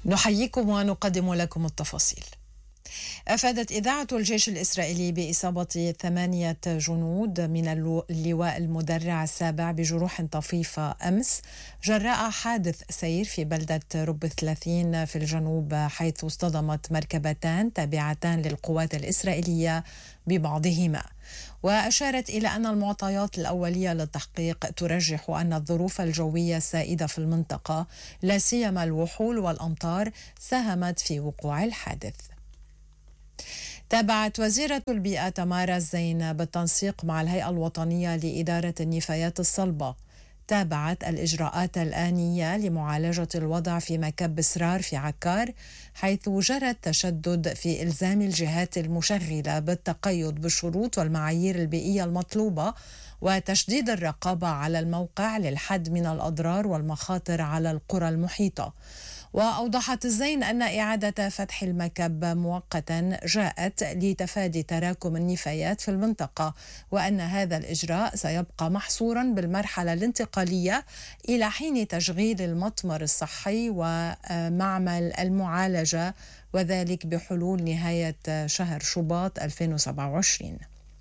نحييكم ونقدم لكم التفاصيل. أفادت إذاعة الجيش الإسرائيلي بإصابة 8 جنود من اللواء المدرع السابع بجروح طفيفة أمس جراء حادث سير في بلدة رب 30 في الجنوب، حيث اصطدمت مركبتان تابعتان للقوات الإسرائيلية ببعضهما. وأشارت إلى أن المعطيات الأولية للتحقيق ترجح أن الظروف الجوية السائدة في المنطقة، لا سيما الوحول والأمطار، ساهمت في وقوع الحادث. تابعت وزيرة البيئة تمارا الزين بالتنسيق مع الهيئة الوطنية لإدارة النفايات الصلبة تابعت الإجراءات الآنية لمعالجة الوضع في مكب سرار في عكار، حيث جرى التشدد في إلزام الجهات المشغلة بالتقيد بالشروط والمعايير البيئية المطلوبة وتشديد الرقابة على الموقع للحد من الأضرار والمخاطر على القرى المحيطة. وأوضحت الزين أن إعادة فتح المكب مؤقتا جاءت لتفادي تراكم النفايات في المنطقة، وأن هذا الإجراء سيبقى محصورا بالمرحلة الانتقالية إلى حين تشغيل المطمر الصحي ومعمل المعالجة، وذلك بحلول نهاية شهر شباط 2027.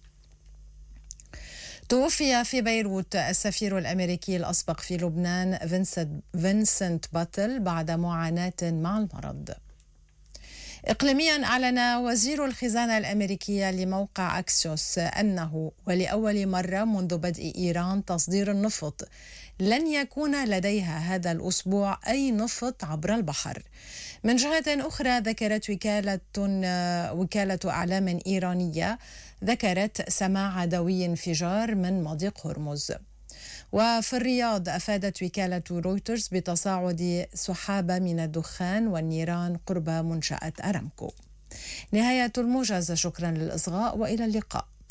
توفي في بيروت السفير الأمريكي الأسبق في لبنان فينسنت باتل بعد معاناة مع المرض. إقليميا أعلن وزير الخزانة الأمريكية لموقع أكسيوس أنه ولأول مرة منذ بدء إيران تصدير النفط لن يكون لديها هذا الأسبوع أي نفط عبر البحر. من جهة أخرى ذكرت وكالة أعلام إيرانية ذكرت سماع دوي انفجار من مضيق هرمز. وفي الرياض أفادت وكالة رويترز بتصاعد سحابة من الدخان والنيران قرب منشأة أرامكو. نهاية الموجز، شكرا للإصغاء وإلى اللقاء.